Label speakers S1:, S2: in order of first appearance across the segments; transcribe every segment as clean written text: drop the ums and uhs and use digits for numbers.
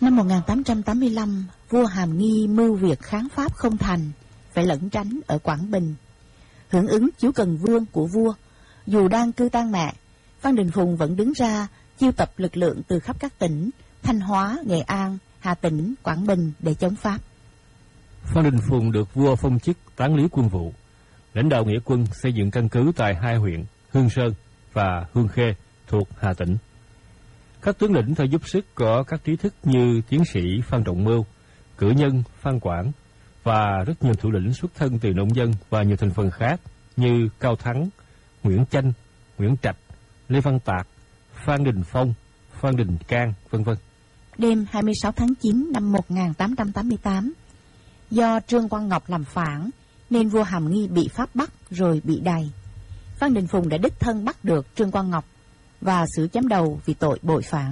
S1: Năm 1885, vua Hàm Nghi mưu việc kháng Pháp không thành, phải lẩn tránh ở Quảng Bình. Hưởng ứng chiếu cần vương của vua, dù đang cư tang mẹ, Phan Đình Phùng vẫn đứng ra chiêu tập lực lượng từ khắp các tỉnh Thanh Hóa, Nghệ An, Hà Tĩnh, Quảng Bình để chống Pháp.
S2: Phan Đình Phùng được vua phong chức tán lý quân vụ, lãnh đạo nghĩa quân xây dựng căn cứ tại hai huyện Hương Sơn và Hương Khê thuộc Hà Tĩnh. Các tướng lĩnh theo giúp sức có các trí thức như tiến sĩ Phan Trọng Mưu, cử nhân Phan Quảng và rất nhiều thủ lĩnh xuất thân từ nông dân và nhiều thành phần khác như Cao Thắng, Nguyễn Chanh, Nguyễn Trạch, Lê Văn Tạc, Phan Đình Phong, Phan Đình Cang, v.v.
S1: Đêm 26 tháng 9 năm 1888, do Trương Quang Ngọc làm phản nên vua Hàm Nghi bị Pháp bắt rồi bị đày. Phan Đình Phùng đã đích thân bắt được Trương Quang Ngọc và xử chém đầu vì tội bội phản.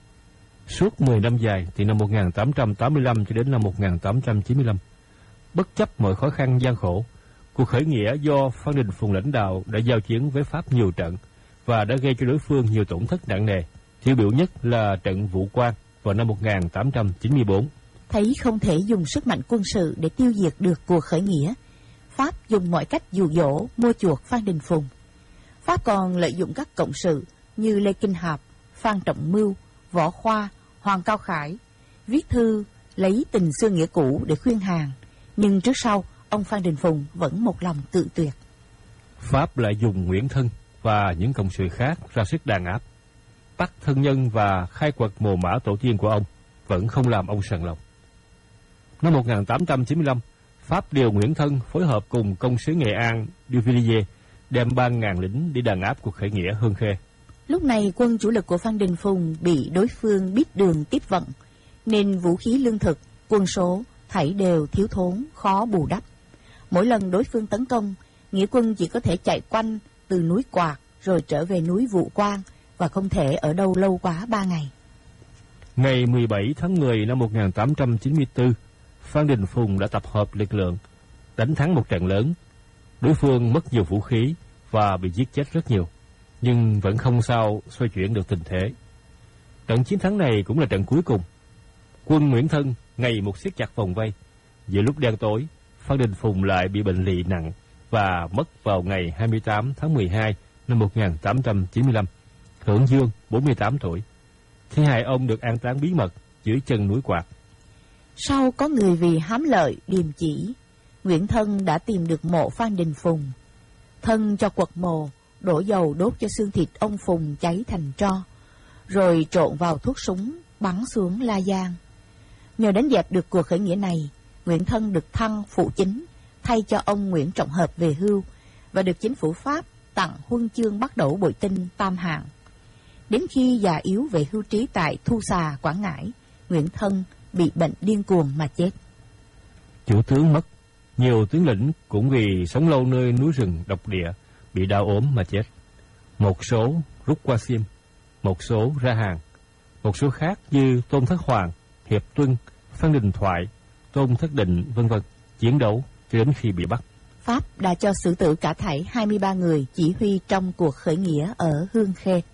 S2: Suốt 10 năm dài, từ năm 1885 cho đến năm 1895, bất chấp mọi khó khăn gian khổ, cuộc khởi nghĩa do Phan Đình Phùng lãnh đạo đã giao chiến với Pháp nhiều trận và đã gây cho đối phương nhiều tổn thất nặng nề. Tiêu biểu nhất là trận Vũ Quang vào năm 1894.
S1: Thấy không thể dùng sức mạnh quân sự để tiêu diệt được cuộc khởi nghĩa, Pháp dùng mọi cách dụ dỗ mua chuộc Phan Đình Phùng. Pháp còn lợi dụng các cộng sự như Lê Kinh Hạp, Phan Trọng Mưu, Võ Khoa, Hoàng Cao Khải, viết thư lấy tình xưa nghĩa cũ để khuyên hàng, nhưng trước sau ông Phan Đình Phùng vẫn một lòng tự tuyệt.
S2: Pháp lại dùng Nguyễn Thân và những cộng sự khác ra sức đàn áp, bắt thân nhân và khai quật mồ mả tổ tiên của ông, vẫn không làm ông sờn lòng. Năm 1895, Pháp điều Nguyễn Thân phối hợp cùng công sứ Nghệ An Duvilliers đem 3.000 lính đi đàn áp cuộc khởi nghĩa Hương Khê.
S1: Lúc này quân chủ lực của Phan Đình Phùng bị đối phương biết đường tiếp vận, nên vũ khí lương thực, quân số thảy đều thiếu thốn, khó bù đắp. Mỗi lần đối phương tấn công, nghĩa quân chỉ có thể chạy quanh từ núi Quạt rồi trở về núi Vũ Quang và không thể ở đâu lâu quá 3 ngày.
S2: Ngày 17 tháng 10 năm 1894, Phan Đình Phùng đã tập hợp lực lượng, đánh thắng một trận lớn. Đối phương mất nhiều vũ khí và bị giết chết rất nhiều, nhưng vẫn không sao xoay chuyển được tình thế. Trận chiến thắng này cũng là trận cuối cùng. Quân Nguyễn Thân ngày một siết chặt vòng vây. Giữa lúc đen tối, Phan Đình Phùng lại bị bệnh lị nặng và mất vào ngày 28 tháng 12 năm 1895, hưởng dương 48 tuổi. Thi hài ông được an táng bí mật dưới chân núi Quạt.
S1: Sau có người vì hám lợi điềm chỉ, Nguyễn Thân đã tìm được mộ Phan Đình Phùng. Thân cho quật mồ, đổ dầu đốt cho xương thịt ông Phùng cháy thành tro, rồi trộn vào thuốc súng bắn xuống La Giang. Nhờ đánh dẹp được cuộc khởi nghĩa này, Nguyễn Thân được thăng phụ chính, thay cho ông Nguyễn Trọng Hợp về hưu và được chính phủ Pháp tặng huân chương Bắc Đẩu Bội Tinh tam hạng. Đến khi già yếu về hưu trí tại Thu Xà, Quảng Ngãi, Nguyễn Thân bị bệnh điên cuồng mà chết.
S2: Chủ tướng mất, nhiều tướng lĩnh cũng vì sống lâu nơi núi rừng độc địa bị đau ốm mà chết. Một số rút qua Xiêm, một số ra Hàng, một số khác như Tôn Thất Hoàng, Hiệp Tuân, Phan Đình Thoại, Tôn Thất Định, v.v. chiến đấu cho đến khi bị bắt.
S1: Pháp đã cho xử tử cả thảy 23 người chỉ huy trong cuộc khởi nghĩa ở Hương Khê.